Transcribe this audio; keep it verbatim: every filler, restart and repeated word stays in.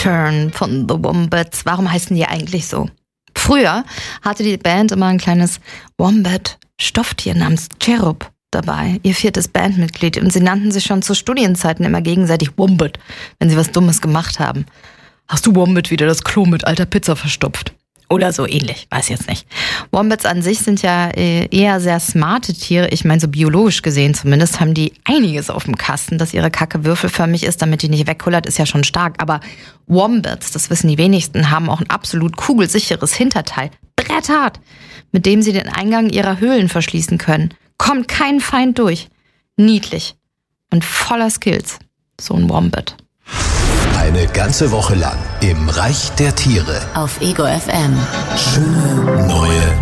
Turn von The Wombats. Warum heißen die eigentlich so? Früher hatte die Band immer ein kleines Wombat-Stofftier namens Cherub dabei, ihr viertes Bandmitglied. Und sie nannten sich schon zu Studienzeiten immer gegenseitig Wombat, wenn sie was Dummes gemacht haben. Hast du Wombat wieder das Klo mit alter Pizza verstopft? Oder so ähnlich, weiß jetzt nicht. Wombats an sich sind ja eher sehr smarte Tiere. Ich meine, so biologisch gesehen zumindest haben die einiges auf dem Kasten. Dass ihre Kacke würfelförmig ist, damit die nicht wegkullert, ist ja schon stark. Aber Wombats, das wissen die wenigsten, haben auch ein absolut kugelsicheres Hinterteil. Bretthart, mit dem sie den Eingang ihrer Höhlen verschließen können. Kommt kein Feind durch. Niedlich und voller Skills. So ein Wombat. Eine ganze Woche lang im Reich der Tiere. Auf Ego F M. Schöne neue